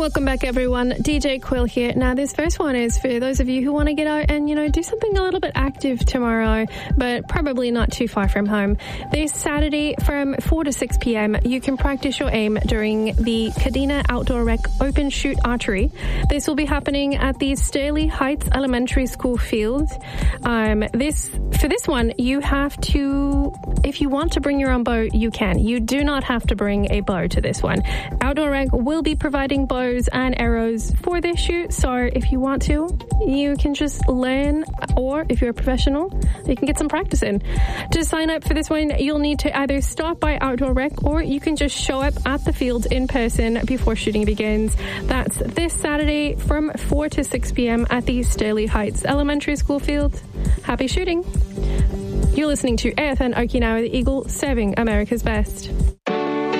Welcome back, everyone. DJ Quill here. Now, this first one is for those of you who want to get out and, do something a little bit active tomorrow, but probably not too far from home. This Saturday from 4 to 6 p.m., you can practice your aim during the Kadena Outdoor Rec Open Shoot Archery. This will be happening at the Stirling Heights Elementary School field. For this one, you have to, if you want to bring your own bow, you can. You do not have to bring a bow to this one. Outdoor Rec will be providing bows and arrows for this shoot, so if you want to, you can just learn, or if you're a professional, you can get some practice in. To sign up for this one, you'll need to either stop by Outdoor Rec, or you can just show up at the field in person before shooting begins. That's this Saturday from 4 to 6 p.m. at the Stirling Heights Elementary School field. Happy shooting. You're listening to AFN Okinawa, the Eagle, serving America's best.